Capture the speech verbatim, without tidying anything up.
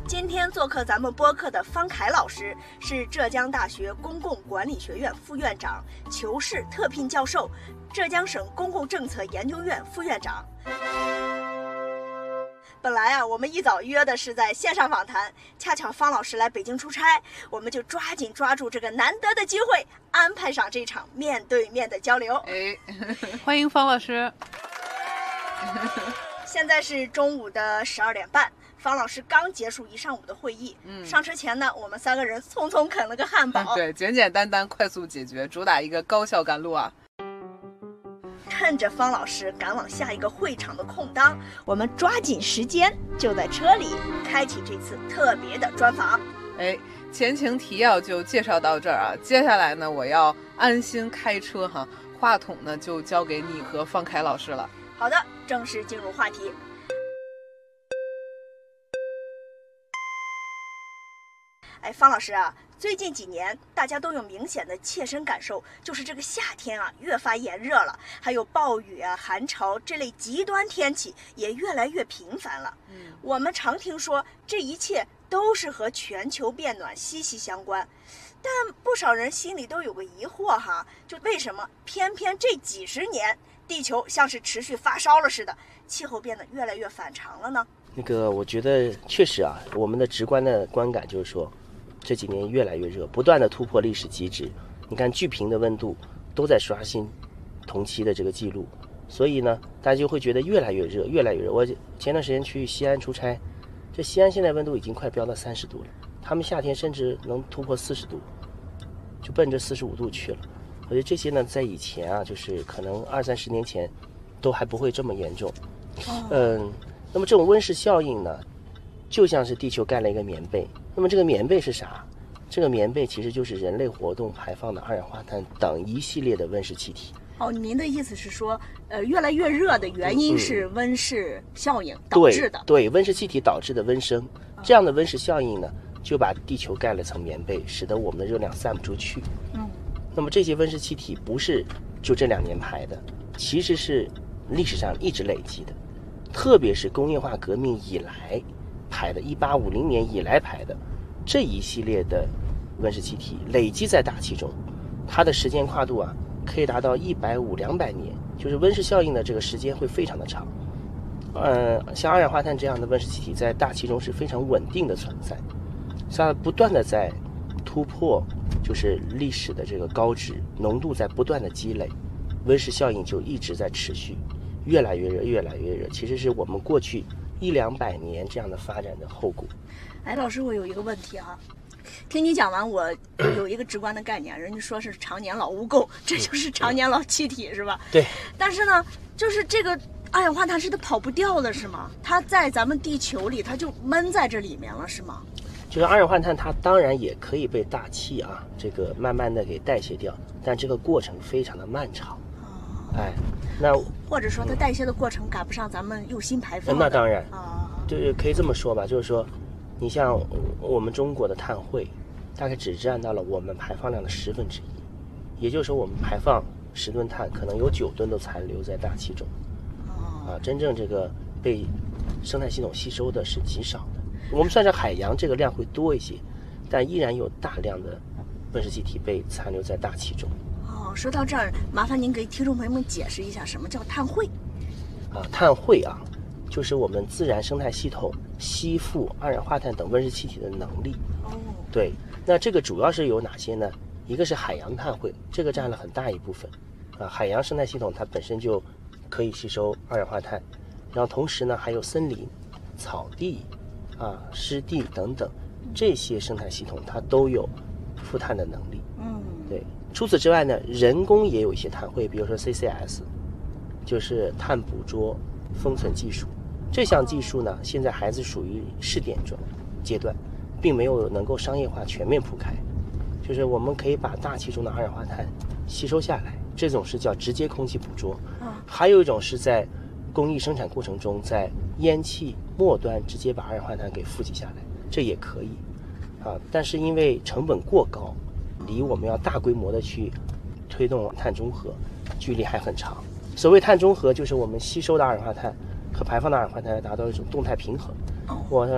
今天做客咱们播客的方凯老师是浙江大学公共管理学院副院长、求是特聘教授，浙江省公共政策研究院副院长。本来啊，我们一早约的是在线上访谈，恰巧方老师来北京出差，我们就抓紧抓住这个难得的机会，安排上这场面对面的交流。 哎，欢迎方老师。 现在是中午的十二点半，方老师刚结束一上午的会议。嗯，上车前呢，我们三个人匆匆啃了个汉堡。 对，简简单单，快速解决，主打一个高效赶路啊。 趁着方老师赶往下一个会场的空当，我们抓紧时间，就在车里开启这次特别的专访。 哎，前情提要就介绍到这儿啊，接下来呢，我要安心开车哈，话筒呢就交给你和方凯老师了。 好的，正式进入话题。哎，方老师啊，最近几年大家都有明显的切身感受，就是这个夏天啊越发炎热了，还有暴雨啊、寒潮这类极端天气也越来越频繁了。嗯，我们常听说这一切都是和全球变暖息息相关，但不少人心里都有个疑惑哈，就为什么偏偏这几十年地球像是持续发烧了似的，气候变得越来越反常了呢？ 那个我觉得确实啊，我们的直观的观感就是说这几年越来越热，不断的突破历史极值。你看巨平的温度都在刷新同期的这个记录，所以呢大家就会觉得越来越热越来越热。我前段时间去西安出差，这西安现在温度已经快飙到三十度了，他们夏天甚至能突破四十度，就奔着四十五度去了。我觉得这些呢在以前啊，就是可能二三十年前都还不会这么严重。嗯，那么这种温室效应呢就像是地球盖了一个棉被，那么这个棉被是啥？这个棉被其实就是人类活动排放的二氧化碳等一系列的温室气体。 哦，您的意思是说，呃，越来越热的原因是温室效应导致的？ 嗯、对, 对，温室气体导致的温升，这样的温室效应呢，就把地球盖了层棉被，使得我们的热量散不出去。嗯，那么这些温室气体不是就这两年排的，其实是历史上一直累积的，特别是工业化革命以来排的，一八五零年以来排的这一系列的温室气体累积在大气中，它的时间跨度啊可以达到一百五两百年，就是温室效应的这个时间会非常的长。呃，像二氧化碳这样的温室气体在大气中是非常稳定的存在，它不断的在突破就是历史的这个高值，浓度在不断的积累，温室效应就一直在持续，越来越热越来越热，其实是我们过去一两百年这样的发展的后果。 哎，老师，我有一个问题哈，听你讲完，我有一个直观的概念，人家说是常年老污垢，这就是常年老气体，是吧？ 对。 但是呢，就是这个二氧化碳是它跑不掉的，是吗？它在咱们地球里，它就闷在这里面了，是吗？ 就是二氧化碳，它当然也可以被大气啊，这个慢慢的给代谢掉，但这个过程非常的漫长。哦。哎，那或者说它代谢的过程赶不上咱们用心排放。 那当然。啊。就是可以这么说吧，就是说。你像我们中国的碳汇，大概只占到了我们排放量的十分之一，也就是说我们排放十吨碳，可能有九吨都残留在大气中。啊，真正这个被生态系统吸收的是极少的。我们算是海洋这个量会多一些，但依然有大量的温室气体被残留在大气中。 哦，说到这儿，麻烦您给听众朋友们解释一下什么叫碳汇。 啊，碳汇啊。就是我们自然生态系统吸附二氧化碳等温室气体的能力。哦，对，那这个主要是有哪些呢？一个是海洋碳汇，这个占了很大一部分。啊，海洋生态系统它本身就可以吸收二氧化碳，然后同时呢还有森林、草地、啊湿地等等这些生态系统它都有负碳的能力。嗯，对。除此之外呢，人工也有一些碳汇，比如说 C C S， 就是碳捕捉封存技术。这项技术呢，现在还是属于试点中阶段，并没有能够商业化全面铺开。就是我们可以把大气中的二氧化碳吸收下来，这种是叫直接空气捕捉。还有一种是在工艺生产过程中，在烟气末端直接把二氧化碳给富集下来，这也可以。啊，但是因为成本过高，离我们要大规模的去推动碳中和，距离还很长。所谓碳中和，就是我们吸收的二氧化碳和排放的二氧化碳达到一种动态平衡。我